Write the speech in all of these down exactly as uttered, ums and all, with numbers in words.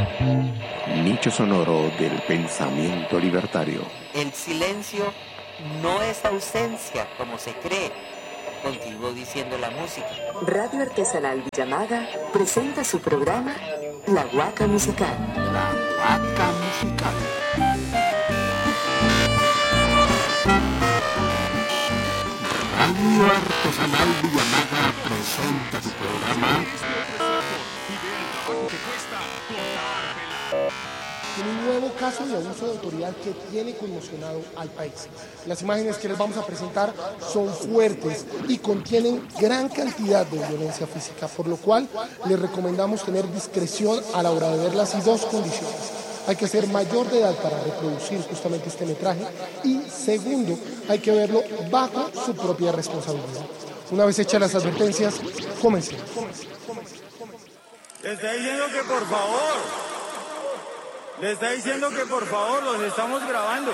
Nicho sonoro del pensamiento libertario. El silencio no es ausencia como se cree, continuó diciendo la música. Radio Artesanal Villamaga presenta su programa La Huaca Musical. La Huaca Musical. Radio Artesanal Villamaga presenta su programa un nuevo caso de abuso de autoridad que tiene conmocionado al país. Las imágenes que les vamos a presentar son fuertes y contienen gran cantidad de violencia física, por lo cual les recomendamos tener discreción a la hora de verlas y dos condiciones. Hay que ser mayor de edad para reproducir justamente este metraje y segundo, hay que verlo bajo su propia responsabilidad. Una vez hechas las advertencias, comencemos. Le está diciendo que por favor... Le está diciendo que por favor los estamos grabando.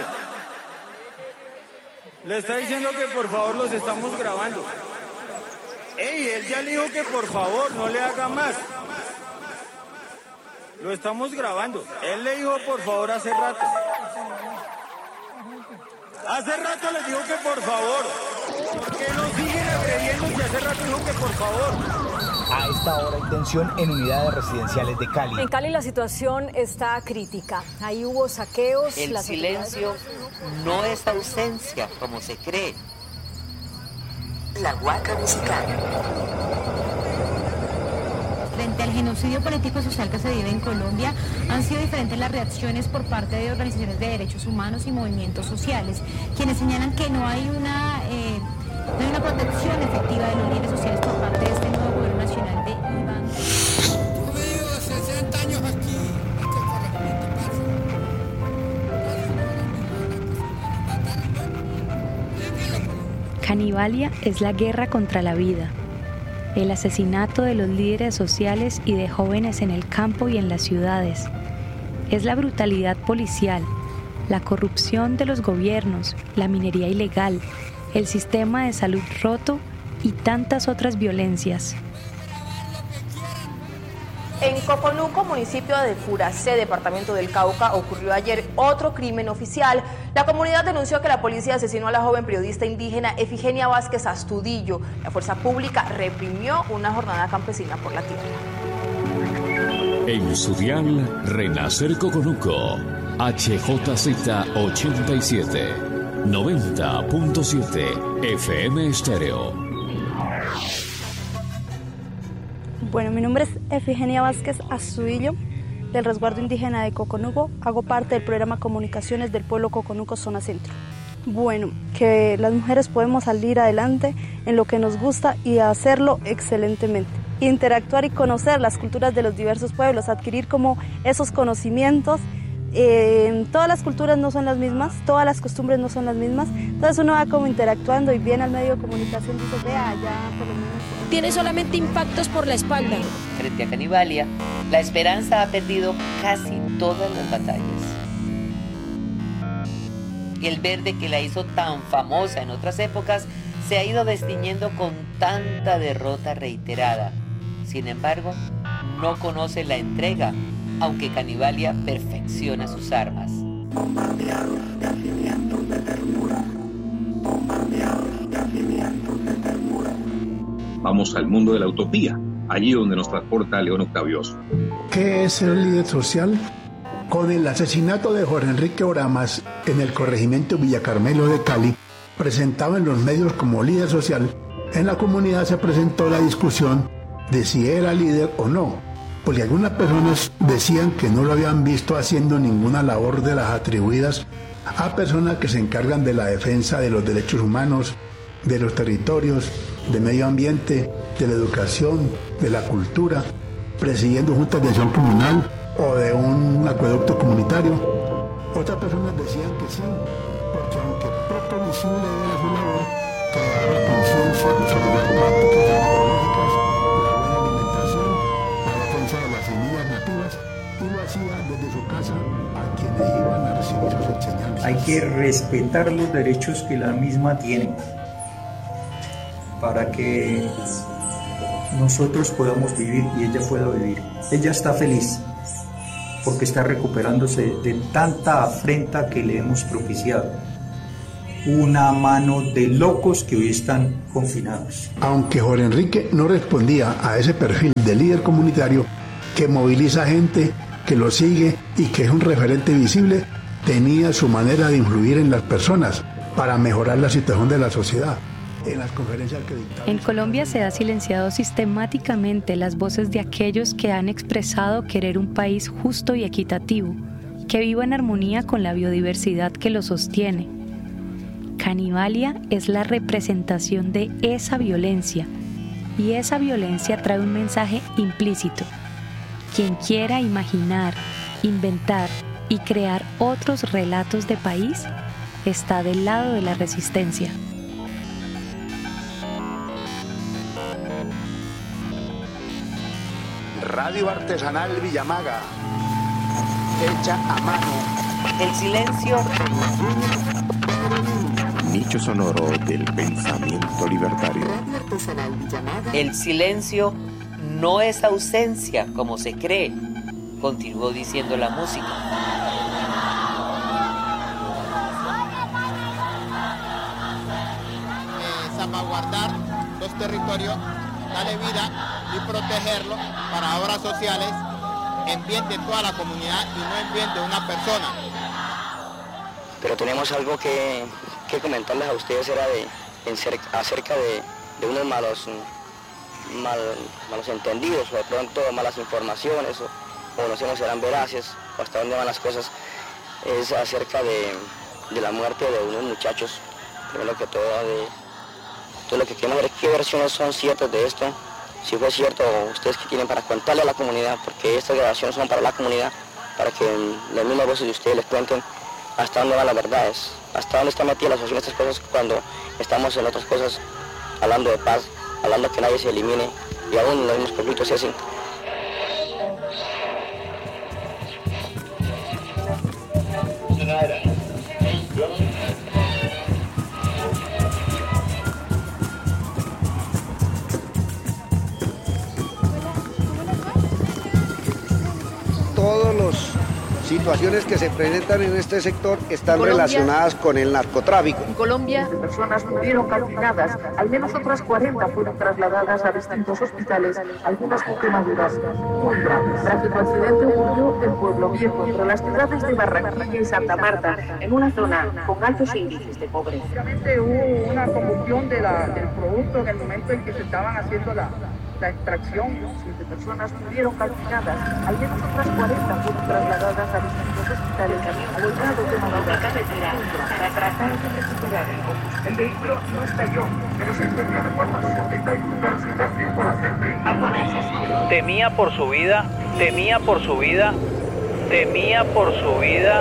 Le está diciendo que por favor los estamos grabando. Ey, él ya le dijo que por favor no le haga más. Lo estamos grabando. Él le dijo por favor hace rato. Hace rato le dijo que por favor. ¿Por qué nos siguen agrediendo si hace rato dijo que por favor? A esta hora hay tensión en unidades residenciales de Cali. En Cali la situación está crítica. Ahí hubo saqueos. El las silencio autoridades... no es ausencia como se cree. La Huaca Musical. Frente al genocidio político y social que se vive en Colombia, han sido diferentes las reacciones por parte de organizaciones de derechos humanos y movimientos sociales, quienes señalan que no hay una, eh, no hay una protección efectiva de los líderes sociales por parte de este nuevo gobierno nacional de Iván. Yo vivo sesenta años aquí. Canibalia es la guerra contra la vida, el asesinato de los líderes sociales y de jóvenes en el campo y en las ciudades. Es la brutalidad policial, la corrupción de los gobiernos, la minería ilegal, el sistema de salud roto y tantas otras violencias. En Coconuco, municipio de Furacé, departamento del Cauca, ocurrió ayer otro crimen oficial. La comunidad denunció que la policía asesinó a la joven periodista indígena Efigenia Vázquez Astudillo. La fuerza pública reprimió una jornada campesina por la tierra. En su dial, Renacer Coconuco, H J Z ochenta y siete, noventa punto siete, F M Estéreo. Bueno, mi nombre es Efigenia Vázquez Astudillo, del resguardo indígena de Coconuco. Hago parte del programa Comunicaciones del Pueblo Coconuco Zona Centro. Bueno, que las mujeres podemos salir adelante en lo que nos gusta y hacerlo excelentemente. Interactuar y conocer las culturas de los diversos pueblos, adquirir como esos conocimientos. Eh, todas las culturas no son las mismas, todas las costumbres no son las mismas, entonces uno va como interactuando y viene al medio de comunicación y dice, vea, ya por lo menos... Tiene solamente impactos por la espalda. Frente a Canibalia, la esperanza ha perdido casi todas las batallas. Y el verde que la hizo tan famosa en otras épocas se ha ido destiñendo con tanta derrota reiterada. Sin embargo, no conoce la entrega, aunque Canibalia perfecciona sus armas. Bombardeados de sedientos de ternura. Bombardeados de sedientos de ternura. Vamos al mundo de la utopía, allí donde nos transporta León Octavioso. ¿Qué es ser líder social? Con el asesinato de Jorge Enrique Oramas en el corregimiento Villa Carmelo de Cali, presentado en los medios como líder social, en la comunidad se presentó la discusión de si era líder o no, porque algunas personas decían que no lo habían visto haciendo ninguna labor de las atribuidas a personas que se encargan de la defensa de los derechos humanos, de los territorios, de medio ambiente, de la educación, de la cultura, presidiendo juntas de acción comunal o de un acueducto comunitario. Otras personas decían que sí, porque aunque poco visible era su labor, creaba conciencia sobre las prácticas agroecológicas, la buena alimentación, la defensa de las semillas nativas, y lo hacía desde su casa a quienes iban a recibir sus enseñanzas. Hay que respetar los derechos que la misma tiene, para que nosotros podamos vivir y ella pueda vivir. Ella está feliz. porque está recuperándose de tanta afrenta que le hemos propiciado. Una mano de locos que hoy están confinados. Aunque Jorge Enrique no respondía a ese perfil de líder comunitario que moviliza gente, que lo sigue y que es un referente visible, tenía su manera de influir en las personas para mejorar la situación de la sociedad. En las conferencias que dictaba... En Colombia se ha silenciado sistemáticamente las voces de aquellos que han expresado querer un país justo y equitativo, que viva en armonía con la biodiversidad que lo sostiene. Canibalia es la representación de esa violencia, y esa violencia trae un mensaje implícito. Quien quiera imaginar, inventar y crear otros relatos de país está del lado de la resistencia. Radio Artesanal Villamaga, hecha a mano. El silencio. Nicho sonoro del pensamiento libertario. Radio Artesanal Villamaga. El silencio no es ausencia como se cree, continuó diciendo la música. Eh, salvaguardar los territorios, darle vida y protegerlos para obras sociales en bien de toda la comunidad y no en bien de una persona. Pero tenemos algo que, que comentarles a ustedes, era de, en cerca, acerca de, de unos malos, mal, malos entendidos, o de pronto malas informaciones, o, o no sé si serán veraces, o hasta dónde van las cosas. Es acerca de, de la muerte de unos muchachos. Primero que todo, de, todo lo que queremos ver, qué versiones son ciertas de esto, si fue cierto, ustedes que tienen para contarle a la comunidad, porque estas grabaciones son para la comunidad, para que las mismas voces de ustedes les cuenten hasta dónde van las verdades, hasta dónde está metida la asociación de estas cosas cuando estamos en otras cosas, hablando de paz, hablando que nadie se elimine, y aún los mismos conflictos se hacen. Todas las situaciones que se presentan en este sector están Colombia, relacionadas con el narcotráfico. En Colombia, personas murieron calcinadas, al menos otras cuarenta fueron trasladadas a distintos hospitales, algunas con quemaduras muy graves. Trágico accidente ocurrió en Pueblo Viejo, entre las ciudades de Barranquilla y Santa Marta, en una zona con altos índices de pobreza. Obviamente hubo una combustión de la, del producto en el momento en que se estaban haciendo la, la extracción. Siete personas murieron calcinadas, al menos otras cuarenta fueron trasladadas a distintos hospitales colgados de una carretera para tratar de recuperar el combustible. El vehículo no estalló, pero se entendió de forma súbita y brutal por hacerme japoneses. Temía por su vida, temía por su vida, temía por su vida.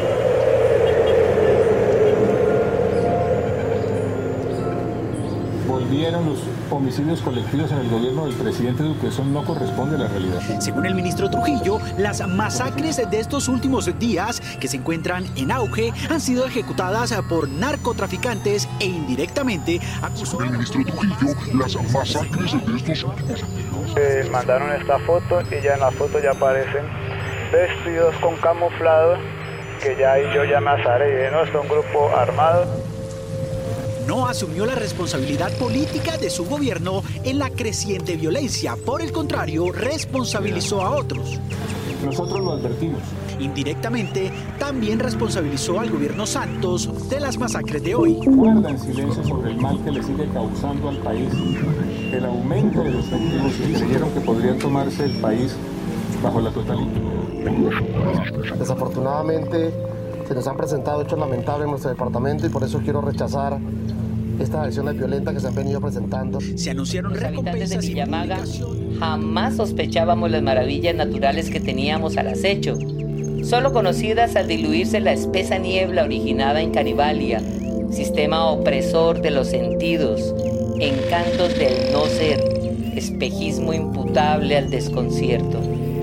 Volvieron los homicidios colectivos en el gobierno del presidente Duque. Eso no corresponde a la realidad. Según el ministro Trujillo, las masacres de estos últimos días que se encuentran en auge han sido ejecutadas por narcotraficantes e indirectamente acusados. Según el ministro Trujillo, las masacres de estos últimos días. Eh, mandaron esta foto y ya en la foto ya aparecen vestidos con camuflado, que ya ahí yo ya me azaré y dije, no, es un grupo armado. No asumió la responsabilidad política de su gobierno en la creciente violencia. Por el contrario, responsabilizó a otros. Nosotros lo advertimos. Indirectamente, también responsabilizó al gobierno Santos de las masacres de hoy. Guarda en silencio sobre el mal que le sigue causando al país, el aumento de los festivos y creyeron que podrían tomarse el país bajo la totalidad. Desafortunadamente, se nos han presentado hechos lamentables en nuestro departamento y por eso quiero rechazar estas acciones violentas que se han venido presentando. Se anunciaron Los habitantes de recompensas y Villamaga publicación. jamás sospechábamos las maravillas naturales que teníamos al acecho, solo conocidas al diluirse la espesa niebla originada en Canibalia, sistema opresor de los sentidos, encantos del no ser, espejismo imputable al desconcierto.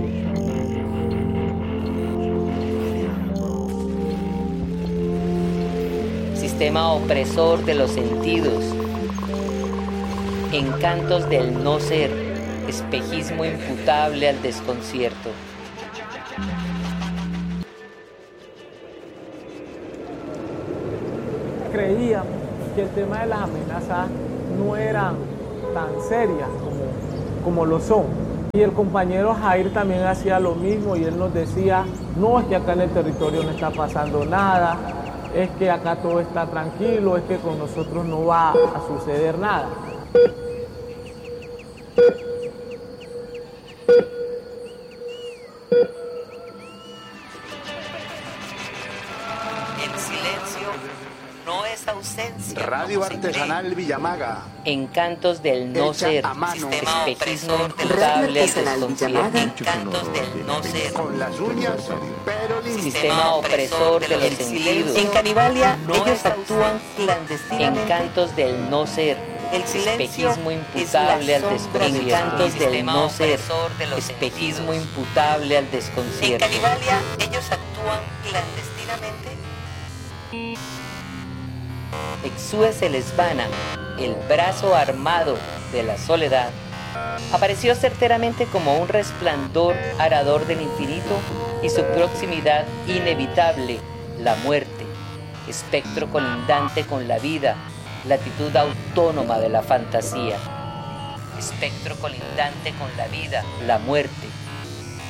Sistema opresor de los sentidos, encantos del no ser, espejismo imputable al desconcierto. Creíamos que el tema de las amenazas no eran tan serias como, como lo son. Y el compañero Jair también hacía lo mismo y él nos decía, no, es que acá en el territorio no está pasando nada, es que acá todo está tranquilo, es que con nosotros no va a suceder nada. El silencio no es ausencia. Radio Artesanal Villamaga. Encantos del no Hecha ser. a mano. Espejismo Radio imputable al Artesanal Villamaga. desconcierto. Encantos del no ser. Con las uñas, pero limpio. Sistema opresor de los sentidos. En Canibalia, ellos actúan clandestinamente. Encantos del no ser. El silencio espejismo imputable al desconcierto. Encantos del no ser. Espejismo imputable al desconcierto. En Canibalia, ellos actúan clandestinamente. Exúe Celesbana, el brazo armado de la soledad, apareció certeramente como un resplandor arador del infinito y su proximidad inevitable, la muerte, espectro colindante con la vida, latitud autónoma de la fantasía. Espectro colindante con la vida, la muerte,